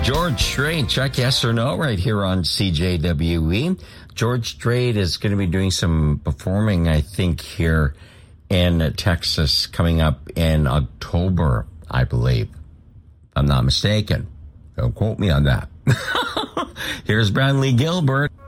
George Strait, check yes or no right here on CJWE. George Strait is going to be doing some performing, I think, here in Texas coming up in October, I believe. If I'm not mistaken. Don't quote me on that. Here's Brantley Gilbert.